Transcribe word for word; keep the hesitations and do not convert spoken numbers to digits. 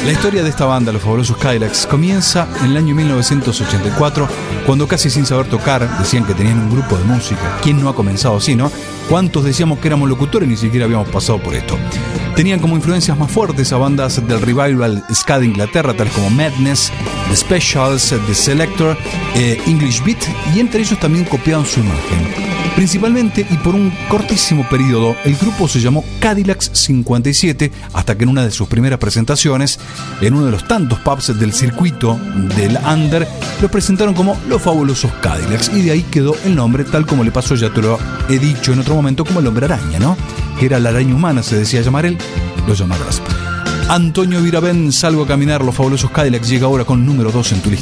La historia de esta banda, Los Fabulosos Cadillacs, comienza en el año mil novecientos ochenta y cuatro, cuando casi sin saber tocar decían que tenían un grupo de música. ¿Quién no ha comenzado así, no? ¿Cuántos decíamos que éramos locutores y ni siquiera habíamos pasado por esto? Tenían como influencias más fuertes a bandas del revival ska de Inglaterra, tales como Madness, The Specials, The Selector, eh, English Beat, y entre ellos también copiaban su imagen. Principalmente y por un cortísimo periodo, el grupo se llamó Cadillacs cincuenta y siete, hasta que en una de sus primeras presentaciones, en uno de los tantos pubs del circuito del Under, lo presentaron como Los Fabulosos Cadillacs, y de ahí quedó el nombre, tal como le pasó, ya te lo he dicho en otro momento, como el Hombre Araña, ¿no? Que era la araña humana, se decía llamar él, lo llama Grasp. Antonio Viravent, Salgo a Caminar, Los Fabulosos Cadillacs, llega ahora con número dos en tu lista.